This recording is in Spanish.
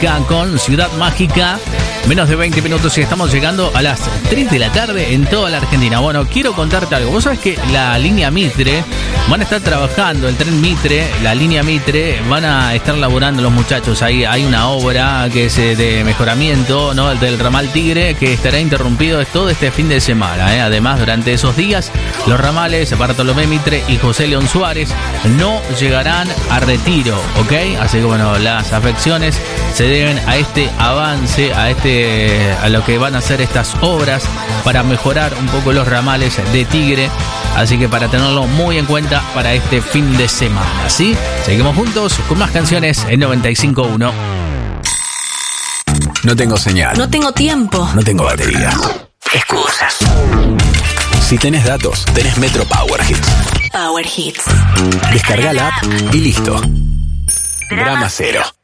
Maléfica con Ciudad Mágica. Menos de 20 minutos y estamos llegando a las 3 de la tarde en toda la Argentina. Bueno, quiero contarte algo. Vos sabés que la línea Mitre van a estar trabajando, el tren Mitre, la línea Mitre, van a estar laburando los muchachos. Ahí hay una obra que es de mejoramiento, ¿no? Del ramal Tigre, que estará interrumpido todo este fin de semana, ¿eh? Además, durante esos días, los ramales Bartolomé Mitre y José León Suárez no llegarán a retiro, ¿ok? Así que bueno, las afecciones se deben a este avance, a lo que van a hacer estas obras para mejorar un poco los ramales de Tigre. Así que para tenerlo muy en cuenta para este fin de semana, ¿sí? Seguimos juntos con más canciones en 95.1. No tengo señal. No tengo tiempo. No tengo batería. Excusas. Si tenés datos, tenés Metro Power Hits. Power Hits. Descarga la app y listo. Drama cero.